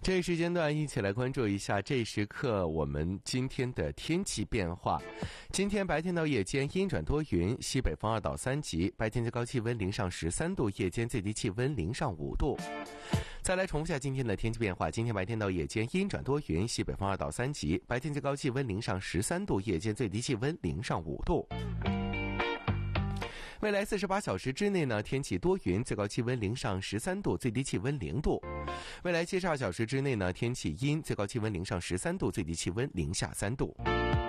这一时间段，一起来关注一下这一时刻我们今天的天气变化。今天白天到夜间阴转多云，西北风2到3级，白天最高气温0上13度，夜间最低气温0上5度。再来重复下今天的天气变化。今天白天到夜间阴转多云，西北风2到3级，白天最高气温0上13度，夜间最低气温0上5度。未来48小时之内呢，天气多云，最高气温0上13度，最低气温0度。未来72小时之内呢，天气阴，最高气温0上13度，最低气温0下3度。